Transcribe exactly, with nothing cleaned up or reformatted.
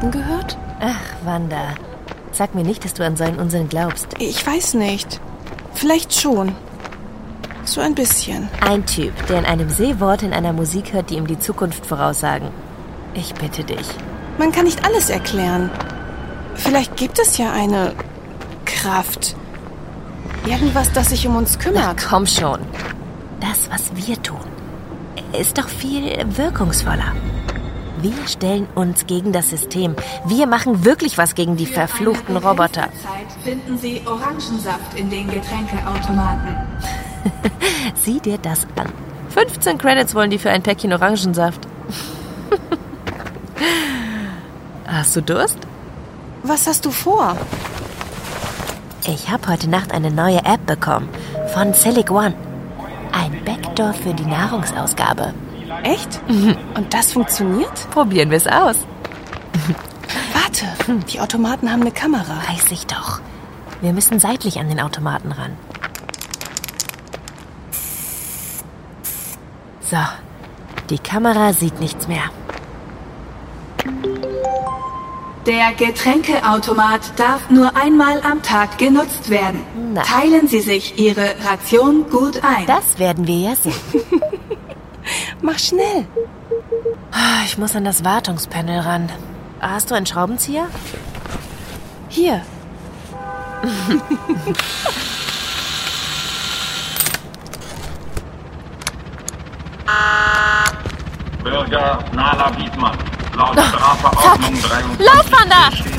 Automaten gehört? Ach, Wanda. Sag mir nicht, dass du an so einen Unsinn glaubst. Ich weiß nicht. Vielleicht schon. So ein bisschen. Ein Typ, der in einem Seewort in einer Musik hört, die ihm die Zukunft voraussagen. Ich bitte dich. Man kann nicht alles erklären. Vielleicht gibt es ja eine Kraft. Irgendwas, das sich um uns kümmert. Ach, komm schon. Das, was wir tun, ist doch viel wirkungsvoller. Wir stellen uns gegen das System. Wir machen wirklich was gegen die verfluchten Roboter. Zeit finden Sie Orangensaft in den Getränkeautomaten. Sieh dir das an. fünfzehn Credits wollen die für ein Päckchen Orangensaft. Hast du Durst? Was hast du vor? Ich habe heute Nacht eine neue App bekommen. Von Silic One. Ein Backdoor für die Nahrungsausgabe. Echt? Und das funktioniert? Probieren wir es aus. Warte, die Automaten haben eine Kamera. Weiß ich doch. Wir müssen seitlich an den Automaten ran. So, die Kamera sieht nichts mehr. Der Getränkeautomat darf nur einmal am Tag genutzt werden. Na. Teilen Sie sich Ihre Ration gut ein. Das werden wir ja sehen. Mach schnell. Ich muss an das Wartungspanel ran. Hast du einen Schraubenzieher? Hier. Bürger Nala Wiedmann. Laut Strafverordnung dreiundzwanzig. Lauf, Wanda!